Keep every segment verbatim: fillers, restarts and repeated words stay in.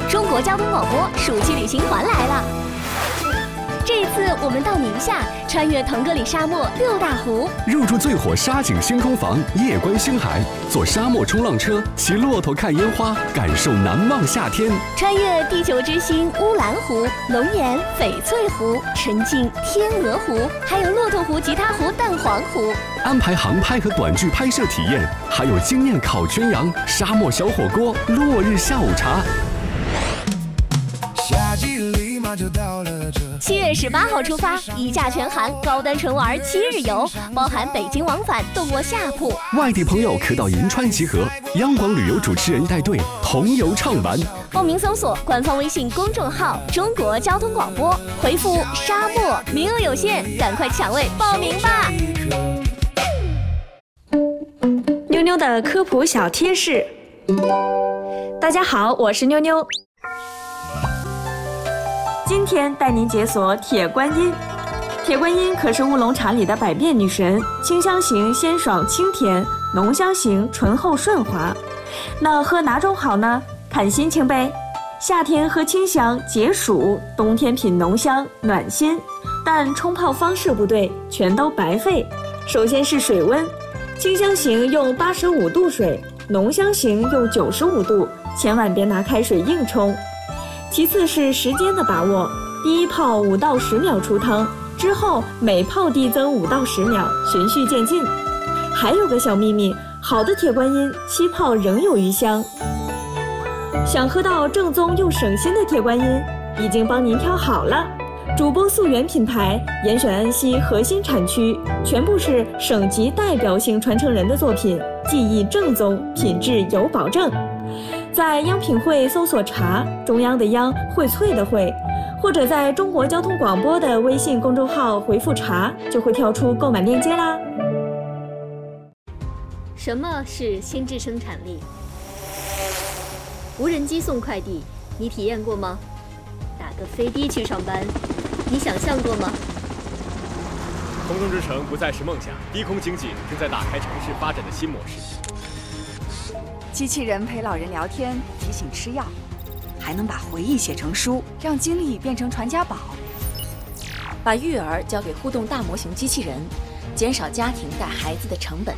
中国交通广播暑期旅行团来了。这一次我们到宁夏，穿越腾格里沙漠六大湖， 入住最火沙景星空房，夜观星海，坐沙漠冲浪车，骑骆驼看烟花，感受难忘夏天。 穿越地球之星乌兰湖、龙岩、翡翠湖、沉浸天鹅湖，还有骆驼湖、吉他湖、蛋黄湖。 安排航拍和短剧拍摄体验，还有惊艳烤全羊、沙漠小火锅、落日下午茶。 夏季立马就到了这。 七月十八号出发，一价全含，高端纯玩七日游，包含北京往返，动卧下铺。 外地朋友可到银川集合，央广旅游主持人带队同游畅玩。 报名搜索官方微信公众号“中国交通广播”，回复“沙漠”，名额有限，赶快抢位报名吧！ 妞妞的科普小贴士。大家好，我是妞妞。今天带您解锁铁观音。铁观音可是乌龙茶里的百变女神，清香型鲜爽清甜，浓香型醇厚顺滑。那喝哪种好呢？看心情呗。夏天喝清香解暑，冬天品浓香暖心。但冲泡方式不对，全都白费。首先是水温，清香型用八十五度水，浓香型用九十五度，千万别拿开水硬冲。其次是时间的把握，第一泡五到十秒出汤，之后每泡递增五到十秒，循序渐进。还有个小秘密，好的铁观音七泡仍有余香。想喝到正宗又省心的铁观音，已经帮您挑好了。主播溯源品牌，严选安溪核心产区，全部是省级代表性传承人的作品，技艺正宗，品质有保证。在央品汇搜索茶，中央的央，荟萃的荟，或者在中国交通广播的微信公众号回复茶，就会跳出购买链接啦。 什么是心智生产力？无人机送快递，你体验过吗？打个飞的去上班，你想象过吗？ 空中之城不再是梦想，低空经济正在打开城市发展的新模式。 机器人陪老人聊天，提醒吃药，还能把回忆写成书，让经历变成传家宝。 把育儿交给互动大模型机器人，减少家庭带孩子的成本。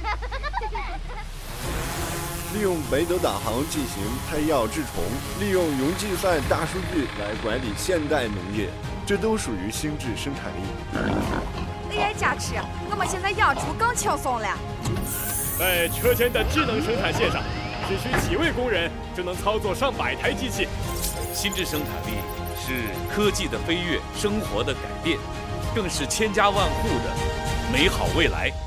利用北斗导航进行胎药治虫，利用云计算大数据来管理现代农业，这都属于心智生产力。 A I 加持，我们现在养猪更轻松了。 在车间的智能生产线上，只需几位工人就能操作上百台机器。 心智生产力是科技的飞跃，生活的改变，更是千家万户的美好未来。